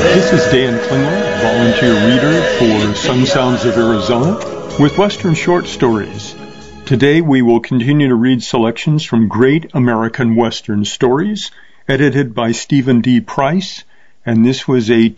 This is Dan Klingler, volunteer reader for Sun Sounds of Arizona, with Western Short Stories. Today we will continue to read selections from Great American Western Stories, edited by Stephen D. Price, and this was a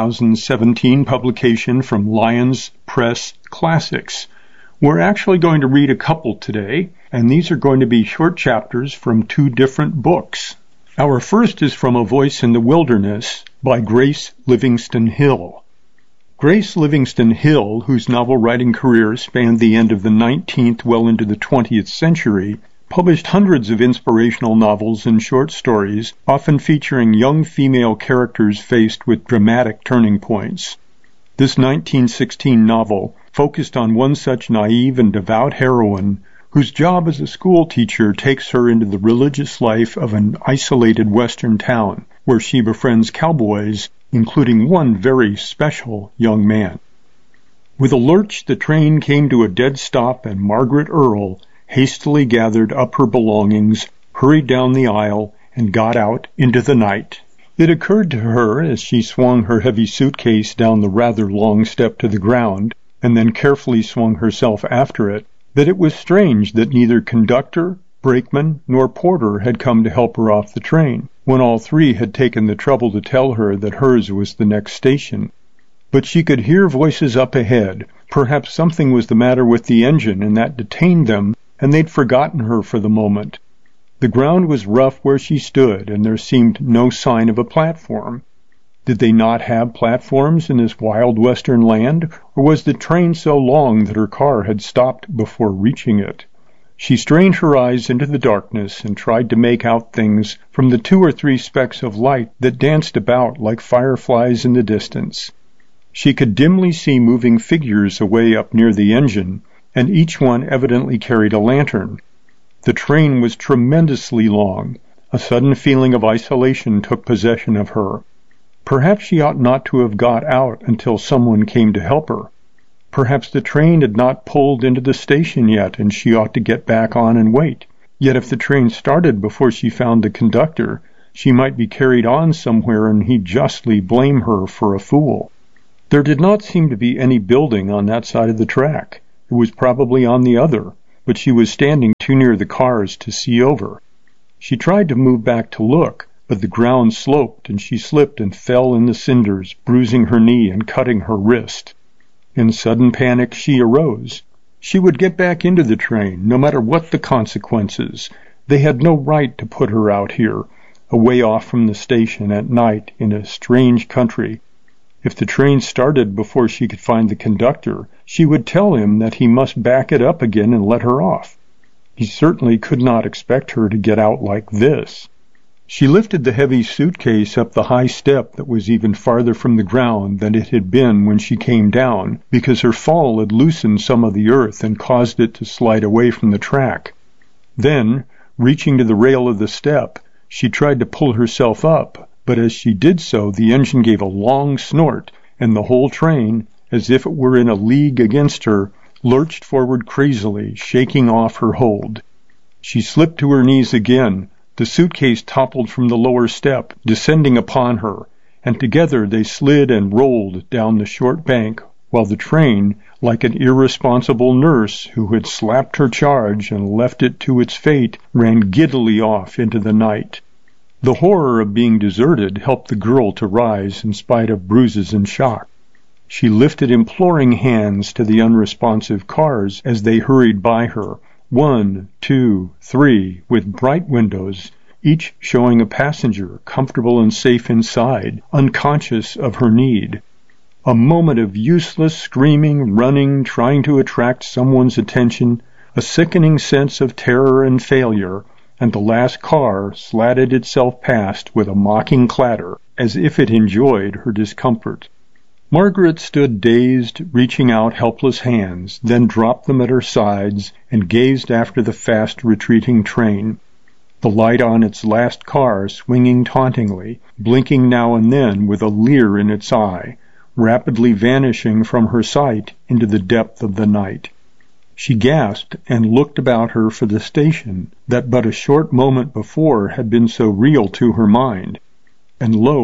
2017 publication from Lyons Press Classics. We're actually going to read a couple today, and these are going to be short chapters from two different books. Our first is from A Voice in the Wilderness by Grace Livingston Hill. Grace Livingston Hill, whose novel writing career spanned the end of the 19th well into the 20th century, published hundreds of inspirational novels and short stories, often featuring young female characters faced with dramatic turning points. This 1916 novel focused on one such naive and devout heroine whose job as a school teacher takes her into the religious life of an isolated western town, where she befriends cowboys, including one very special young man. With a lurch, the train came to a dead stop, and Margaret Earle hastily gathered up her belongings, hurried down the aisle, and got out into the night. It occurred to her, as she swung her heavy suitcase down the rather long step to the ground, and then carefully swung herself after it, that it was strange that neither conductor, brakeman, nor porter had come to help her off the train, when all three had taken the trouble to tell her that hers was the next station. But she could hear voices up ahead. Perhaps something was the matter with the engine, and that detained them, and they'd forgotten her for the moment. The ground was rough where she stood, and there seemed no sign of a platform. Did they not have platforms in this wild western land, or was the train so long that her car had stopped before reaching it? She strained her eyes into the darkness and tried to make out things from the 2 or 3 specks of light that danced about like fireflies in the distance. She could dimly see moving figures away up near the engine, and each one evidently carried a lantern. The train was tremendously long. A sudden feeling of isolation took possession of her. Perhaps she ought not to have got out until someone came to help her. Perhaps the train had not pulled into the station yet, and she ought to get back on and wait. Yet if the train started before she found the conductor, she might be carried on somewhere, and he'd justly blame her for a fool. There did not seem to be any building on that side of the track. It was probably on the other, but she was standing too near the cars to see over. She tried to move back to look, but the ground sloped, and she slipped and fell in the cinders, bruising her knee and cutting her wrist. In sudden panic, she arose. She would get back into the train, no matter what the consequences. They had no right to put her out here, away off from the station at night in a strange country. If the train started before she could find the conductor, she would tell him that he must back it up again and let her off. He certainly could not expect her to get out like this. She lifted the heavy suitcase up the high step that was even farther from the ground than it had been when she came down, because her fall had loosened some of the earth and caused it to slide away from the track. Then, reaching to the rail of the step, she tried to pull herself up, but as she did so, the engine gave a long snort, and the whole train, as if it were in a league against her, lurched forward crazily, shaking off her hold. She slipped to her knees again. The suitcase toppled from the lower step, descending upon her, and together they slid and rolled down the short bank, while the train, like an irresponsible nurse who had slapped her charge and left it to its fate, ran giddily off into the night. The horror of being deserted helped the girl to rise in spite of bruises and shock. She lifted imploring hands to the unresponsive cars as they hurried by her, 1, 2, 3, with bright windows, each showing a passenger comfortable and safe inside, unconscious of her need. A moment of useless screaming, running, trying to attract someone's attention, a sickening sense of terror and failure, and the last car slatted itself past with a mocking clatter, as if it enjoyed her discomfort. Margaret stood dazed, reaching out helpless hands, then dropped them at her sides and gazed after the fast retreating train. The light on its last car swinging tauntingly, blinking now and then with a leer in its eye, rapidly vanishing from her sight into the depth of the night. She gasped and looked about her for the station that but a short moment before had been so real to her mind. And lo,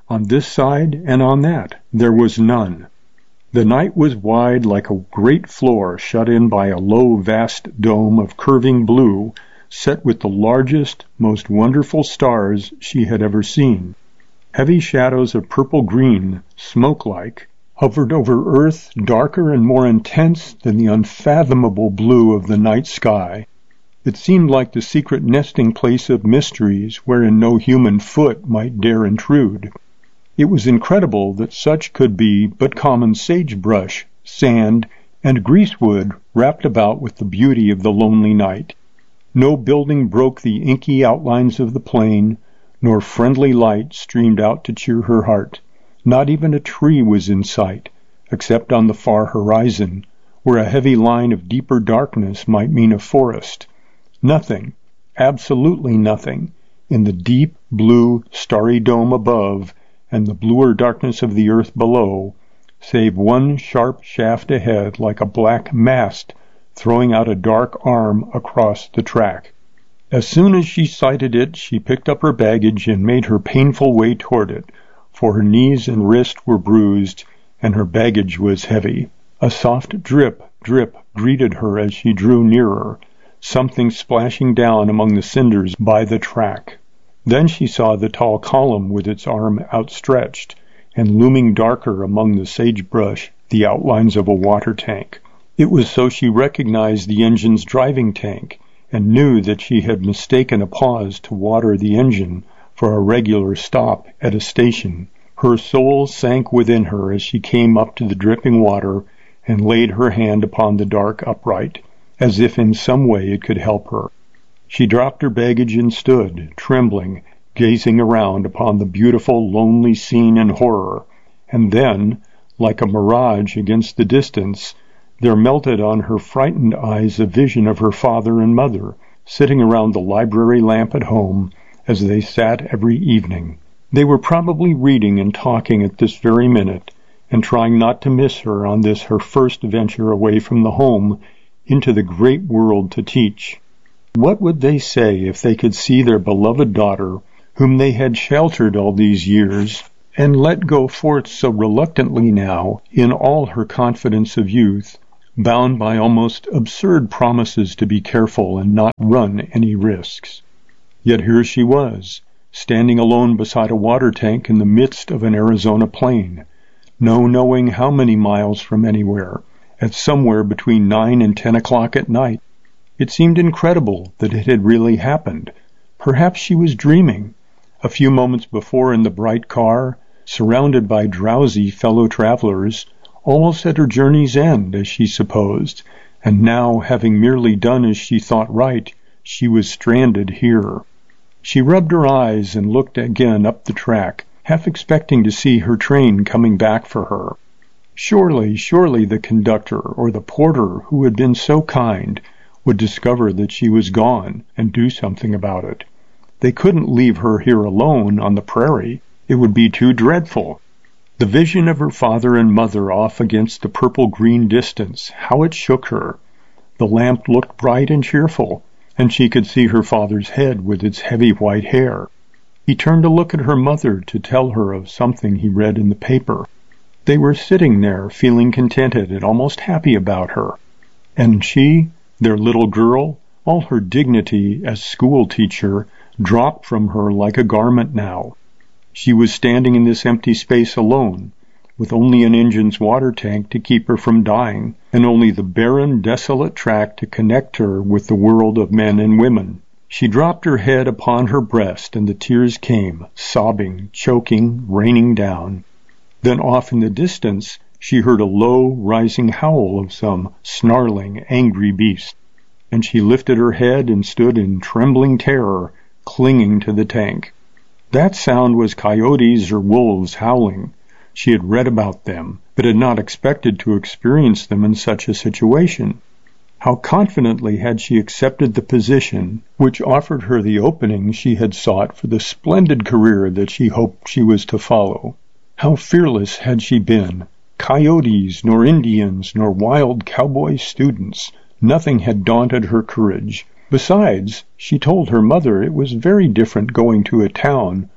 On this side and on that there was none. The night was wide like a great floor shut in by a low, vast dome of curving blue, set with the largest, most wonderful stars she had ever seen. Heavy shadows of purple-green, smoke-like, hovered over earth, darker and more intense than the unfathomable blue of the night sky. It seemed like the secret nesting place of mysteries wherein no human foot might dare intrude. It was incredible that such could be but common sagebrush, sand, and greasewood wrapped about with the beauty of the lonely night. No building broke the inky outlines of the plain, nor friendly light streamed out to cheer her heart. Not even a tree was in sight, except on the far horizon, where a heavy line of deeper darkness might mean a forest. Nothing, absolutely nothing, in the deep, blue, starry dome above and the bluer darkness of the earth below, save one sharp shaft ahead like a black mast throwing out a dark arm across the track. As soon as she sighted it, she picked up her baggage and made her painful way toward it, for her knees and wrist were bruised, and her baggage was heavy. A soft drip, drip greeted her as she drew nearer, something splashing down among the cinders by the track. Then she saw the tall column with its arm outstretched, and looming darker among the sagebrush the outlines of a water tank. It was so she recognized the engine's driving tank, and knew that she had mistaken a pause to water the engine for a regular stop at a station. Her soul sank within her as she came up to the dripping water and laid her hand upon the dark upright, as if in some way it could help her. She dropped her baggage and stood, trembling, gazing around upon the beautiful, lonely scene in horror, and then, like a mirage against the distance, there melted on her frightened eyes a vision of her father and mother, sitting around the library lamp at home, as they sat every evening. They were probably reading and talking at this very minute, and trying not to miss her on this her first venture away from the home into the great world to teach. What would they say if they could see their beloved daughter, whom they had sheltered all these years, and let go forth so reluctantly now in all her confidence of youth, bound by almost absurd promises to be careful and not run any risks? Yet here she was, standing alone beside a water tank in the midst of an Arizona plain, no knowing how many miles from anywhere, at somewhere between 9 and 10 o'clock at night. It seemed incredible that it had really happened. Perhaps she was dreaming. A few moments before in the bright car, surrounded by drowsy fellow travelers, almost at her journey's end, as she supposed, and now, having merely done as she thought right, she was stranded here. She rubbed her eyes and looked again up the track, half expecting to see her train coming back for her. Surely the conductor or the porter who had been so kind would discover that she was gone and do something about it. They couldn't leave her here alone on the prairie. It would be too dreadful. The vision of her father and mother off against the purple-green distance, how it shook her. The lamp looked bright and cheerful, and she could see her father's head with its heavy white hair. He turned to look at her mother to tell her of something he read in the paper. They were sitting there, feeling contented and almost happy about her. And she, their little girl, all her dignity as school teacher, dropped from her like a garment now. She was standing in this empty space alone, with only an engine's water tank to keep her from dying, and only the barren, desolate track to connect her with the world of men and women. She dropped her head upon her breast, and the tears came, sobbing, choking, raining down. Then off in the distance she heard a low, rising howl of some snarling, angry beast, and she lifted her head and stood in trembling terror, clinging to the tank. That sound was coyotes or wolves howling. She had read about them, but had not expected to experience them in such a situation. How confidently had she accepted the position which offered her the opening she had sought for the splendid career that she hoped she was to follow. How fearless had she been! Coyotes, nor Indians, nor wild cowboy students, nothing had daunted her courage. Besides, she told her mother it was very different going to a town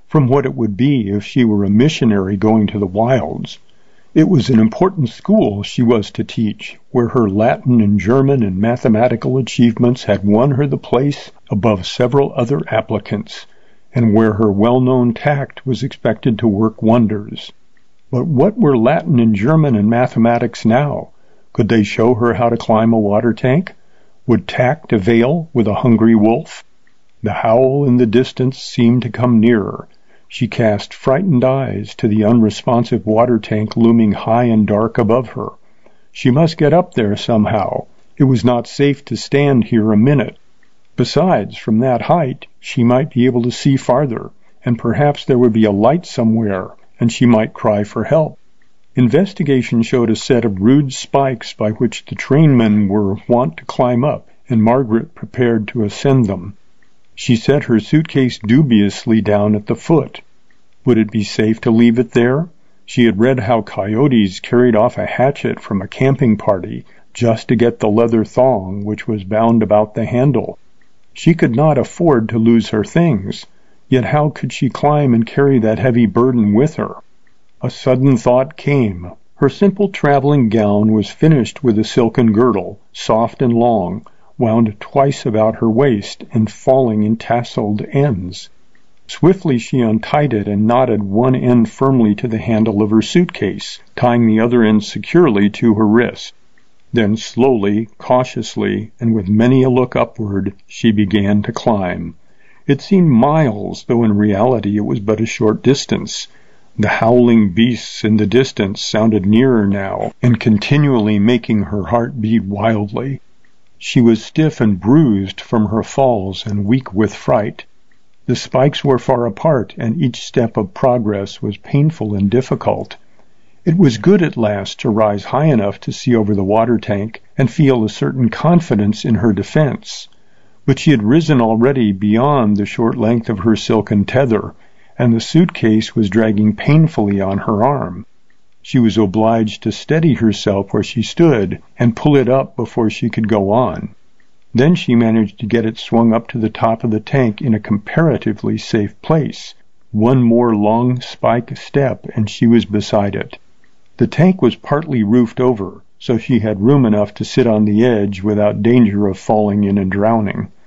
from what it would be if she were a missionary going to the wilds. It was an important school she was to teach, where her Latin and German and mathematical achievements had won her the place above several other applicants, and where her well-known tact was expected to work wonders. But what were Latin and German and mathematics now? Could they show her how to climb a water tank? Would tact avail with a hungry wolf? The howl in the distance seemed to come nearer. She cast frightened eyes to the unresponsive water tank looming high and dark above her. She must get up there somehow. It was not safe to stand here a minute. Besides, from that height, she might be able to see farther, and perhaps there would be a light somewhere, and she might cry for help. Investigation showed a set of rude spikes by which the trainmen were wont to climb up, and Margaret prepared to ascend them. She set her suitcase dubiously down at the foot. Would it be safe to leave it there? She had read how coyotes carried off a hatchet from a camping party just to get the leather thong which was bound about the handle. She could not afford to lose her things, yet how could she climb and carry that heavy burden with her? A sudden thought came. Her simple traveling gown was finished with a silken girdle, soft and long, wound twice about her waist and falling in tasseled ends. Swiftly she untied it and knotted one end firmly to the handle of her suitcase, tying the other end securely to her wrist. Then slowly, cautiously, and with many a look upward, she began to climb. It seemed miles, though in reality it was but a short distance. The howling beasts in the distance sounded nearer now, and continually making her heart beat wildly. She was stiff and bruised from her falls and weak with fright. The spikes were far apart, and each step of progress was painful and difficult. It was good at last to rise high enough to see over the water tank and feel a certain confidence in her defense. But she had risen already beyond the short length of her silken tether, and the suitcase was dragging painfully on her arm. She was obliged to steady herself where she stood and pull it up before she could go on. Then she managed to get it swung up to the top of the tank in a comparatively safe place. One more long spike step and she was beside it. The tank was partly roofed over, so she had room enough to sit on the edge without danger of falling in and drowning.